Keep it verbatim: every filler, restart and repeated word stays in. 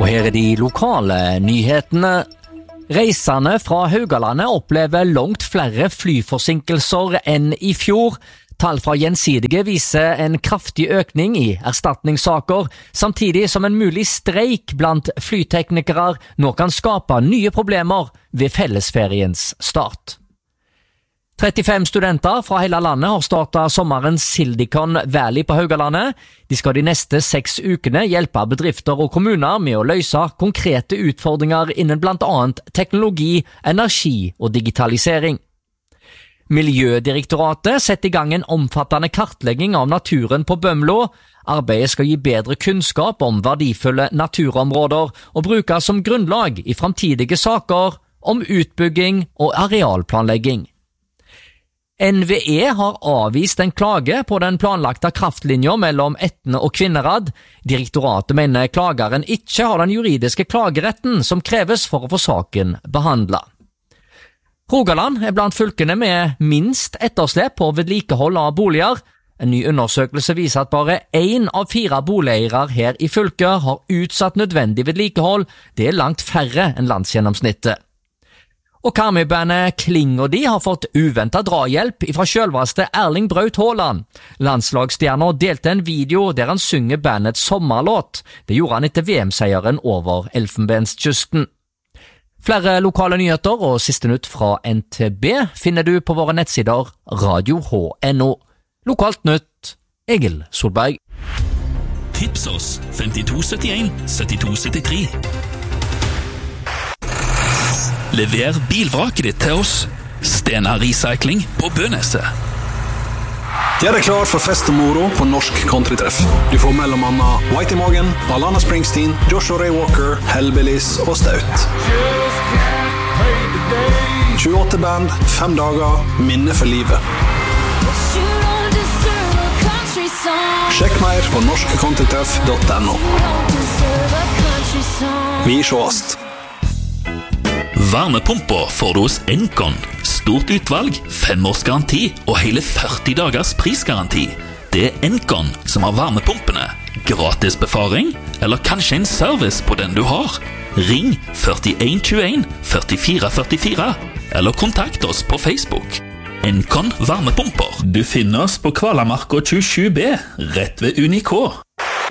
Og her er de lokale nyhetene. Reisende fra Haugalandet opplever langt flere flyforsinkelser enn i fjor. Tall fra Gjensidige viser en kraftig økning i erstatningssaker, samtidig som en mulig streik blant flyteknikere nå kan skape nye problemer ved fellesferiens start. trettifem studenter fra hele landet har startet sommerens Silicon Valley på Haugalandet. De skal de neste seks ukene hjelpe bedrifter og kommuner med å løse konkrete utfordringer innen blant annet teknologi, energi og digitalisering. Miljødirektoratet setter i gang en omfattende kartlegging av naturen på Bømlo. Arbeidet skal gi bedre kunnskap om verdifulle naturområder og brukes som grunnlag i framtidige saker om utbygging og arealplanlegging. N V E har avvist en klage på den planlagte kraftlinja mellom Etne og Kvinnherad. Direktoratet mener klageren ikke har den juridiske klageretten som kreves for å få saken behandlet. Rogaland er blant fylkene med minst etterslep på vedlikehold av boliger. En ny undersøkelse viser at bare én av fire boligeiere her i fylket har utsatt nødvendig vedlikehold. Det er langt færre enn landsgjennomsnittet. Og Karmøy-bandet Kling og de har fått uventet drahjelp fra selveste Erling Braut Haaland. Landslagsstjerner delte en video der han synger bandets sommerlåt. Det gjorde han etter V M-seieren over Elfenbenskysten. Flere lokale nyheter og siste nytt fra N T B finner du på våre nettsider radio h punktum n o. Lokalt nytt, Egil Solberg. Tips oss femtito syttien syttito syttitre. Lever bilvraket ditt til oss. Stena Recycling på Bøneset. Gjør deg klar for fest og moro på Norsk Countrytreff. Du får mellom annet Whitey Morgan, Alana Springsteen, Joshua Ray Walker, Hellbillies og Staut. tjueåtte band, fem dager, minne for livet. Sjekk mer på norsk countrytreff punktum n o. Vi sjåast. Varmepumper får du hos Encon. Stort utvalg, femårsgaranti og hele førti dagers prisgaranti. Det er Encon som har varmepumpene. Gratis befaring, eller kanskje en service på den du har. Ring førtien tjueen førtifire førtifire, eller kontakt oss på Facebook. Encon varmepumper. Du finner oss på Kvalamarka tjuesju B, rett ved Unikå.